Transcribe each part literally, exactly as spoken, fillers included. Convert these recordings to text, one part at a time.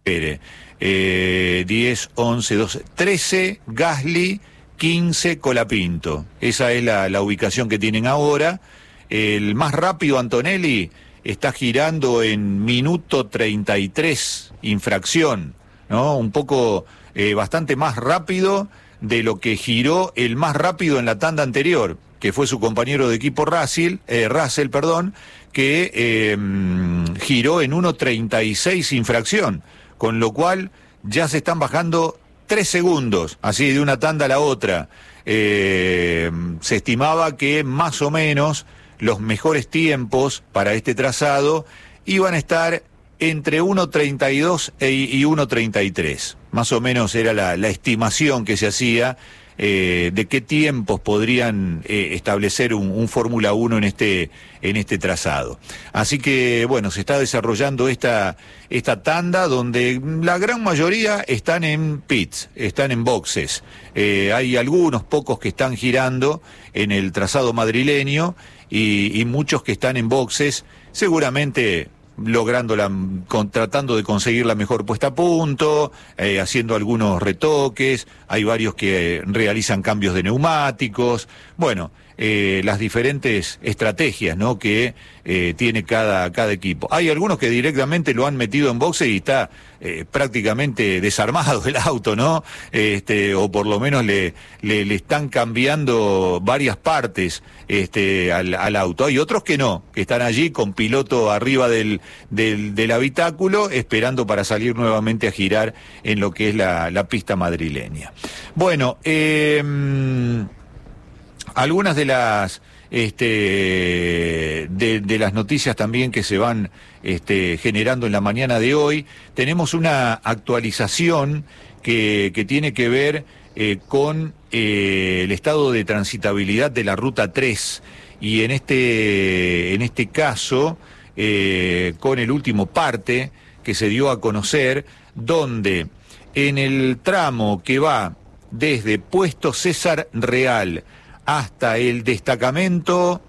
Eh, diez, once, doce, trece, Gasly, quince, Colapinto. Esa es la, la ubicación que tienen ahora. El más rápido, Antonelli, está girando en minuto treinta y tres, infracción, ¿no? Un poco, eh, bastante más rápido de lo que giró el más rápido en la tanda anterior, que fue su compañero de equipo Russell, eh, Russell, perdón, que eh, giró en uno treinta y seis infracción, con lo cual ya se están bajando tres segundos, así de una tanda a la otra. Eh, se estimaba que más o menos los mejores tiempos para este trazado iban a estar entre uno treinta y dos y uno treinta y tres. Más o menos era la, la estimación que se hacía eh, de qué tiempos podrían eh, establecer un, un Fórmula uno en este, en este trazado. Así que, bueno, se está desarrollando esta, esta tanda donde la gran mayoría están en pits, están en boxes. Eh, hay algunos pocos que están girando en el trazado madrileño y, y muchos que están en boxes, seguramente logrando la, con, tratando de conseguir la mejor puesta a punto, eh, haciendo algunos retoques. Hay varios que eh, realizan cambios de neumáticos. Bueno, eh, las diferentes estrategias, ¿no?, que eh, tiene cada, cada equipo. Hay algunos que directamente lo han metido en boxe y está eh, prácticamente desarmado el auto, ¿no? Este, o por lo menos le, le, le están cambiando varias partes este, al, al auto. Hay otros que no, que están allí con piloto arriba del, del, del habitáculo, esperando para salir nuevamente a girar en lo que es la, la pista madrileña. Bueno, eh... algunas de las este, de, de las noticias también que se van este, generando en la mañana de hoy. Tenemos una actualización que, que tiene que ver eh, con eh, el estado de transitabilidad de la Ruta tres y en este, en este caso eh, con el último parte que se dio a conocer, donde en el tramo que va desde Puesto César Real hasta el destacamento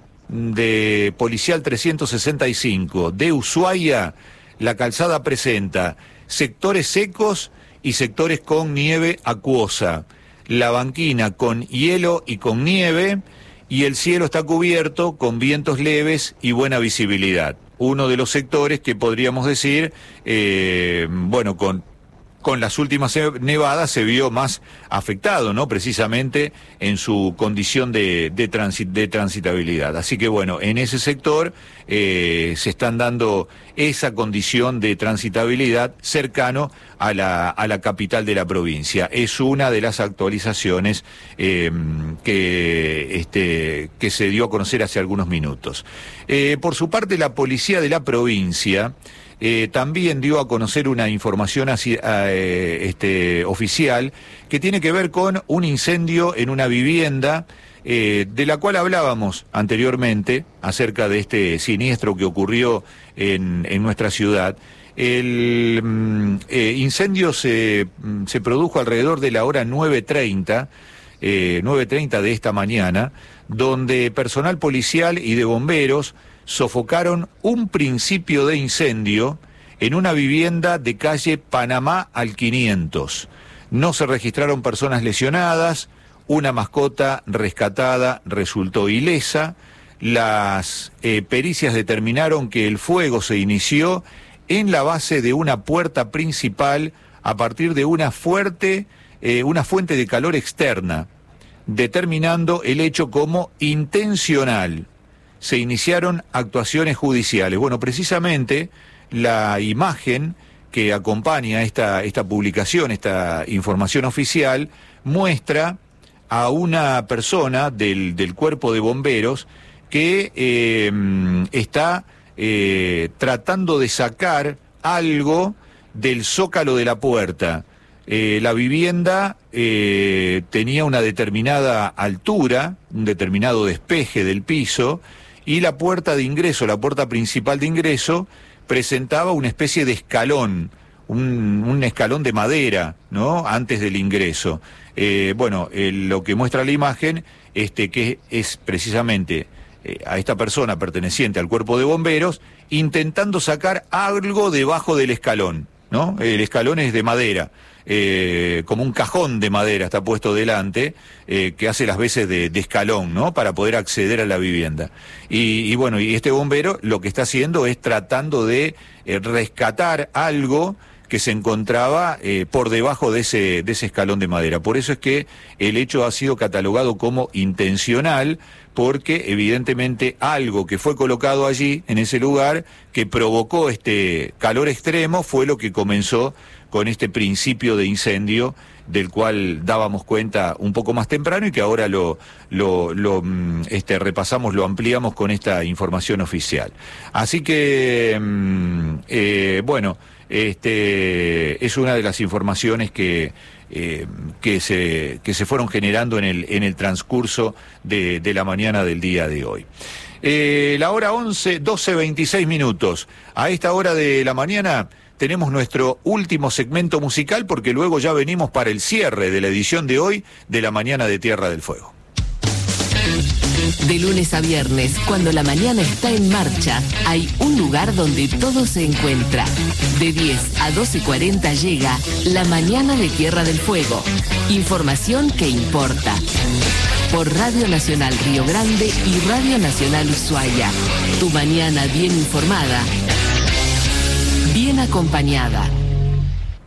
de Policial trescientos sesenta y cinco de Ushuaia, la calzada presenta sectores secos y sectores con nieve acuosa, la banquina con hielo y con nieve, y el cielo está cubierto con vientos leves y buena visibilidad. Uno de los sectores que podríamos decir, eh, bueno, con... con las últimas nevadas se vio más afectado, ¿no?, precisamente en su condición de, de, transit, de transitabilidad. Así que bueno, en ese sector eh, se están dando esa condición de transitabilidad cercano a la, a la capital de la provincia. Es una de las actualizaciones eh, que, este, que se dio a conocer hace algunos minutos. Eh, por su parte, la policía de la provincia Eh, también dio a conocer una información así, eh, este, oficial que tiene que ver con un incendio en una vivienda eh, de la cual hablábamos anteriormente acerca de este siniestro que ocurrió en, en nuestra ciudad. El mm, eh, incendio se, se produjo alrededor de la hora nueve treinta, eh, nueve treinta de esta mañana, donde personal policial y de bomberos sofocaron un principio de incendio en una vivienda de calle Panamá al quinientos. No se registraron personas lesionadas, una mascota rescatada resultó ilesa. Las eh, pericias determinaron que el fuego se inició en la base de una puerta principal a partir de una fuerte, eh, una fuente de calor externa, determinando el hecho como intencional. Se iniciaron actuaciones judiciales. Bueno, precisamente la imagen que acompaña esta, esta publicación, esta información oficial, muestra a una persona del, del cuerpo de bomberos que eh, está eh, tratando de sacar algo del zócalo de la puerta. Eh, la vivienda eh, tenía una determinada altura, un determinado despeje del piso, y la puerta de ingreso, la puerta principal de ingreso, presentaba una especie de escalón, un, un escalón de madera, ¿no?, antes del ingreso. Eh, bueno, eh, lo que muestra la imagen, este, que es precisamente eh, a esta persona perteneciente al cuerpo de bomberos, intentando sacar algo debajo del escalón. ¿no? El escalón es de madera. Eh, como un cajón de madera está puesto delante, eh, que hace las veces de, de escalón, ¿no? Para poder acceder a la vivienda. Y, y bueno, y este bombero lo que está haciendo es tratando de eh, rescatar algo que se encontraba eh, por debajo de ese, de ese escalón de madera. Por eso es que el hecho ha sido catalogado como intencional, porque evidentemente algo que fue colocado allí, en ese lugar, que provocó este calor extremo, fue lo que comenzó con este principio de incendio del cual dábamos cuenta un poco más temprano y que ahora lo, lo, lo este, repasamos, lo ampliamos con esta información oficial. Así que, eh, bueno, este, es una de las informaciones que, eh, que, se, que se fueron generando en el, en el transcurso de, de la mañana del día de hoy. Eh, la hora once, doce, veintiséis minutos. A esta hora de la mañana tenemos nuestro último segmento musical, porque luego ya venimos para el cierre de la edición de hoy de la mañana de Tierra del Fuego. De lunes a viernes, cuando la mañana está en marcha, hay un lugar donde todo se encuentra. De diez a doce cuarenta llega la mañana de Tierra del Fuego. Información que importa. Por Radio Nacional Río Grande y Radio Nacional Ushuaia. Tu mañana bien informada, bien acompañada.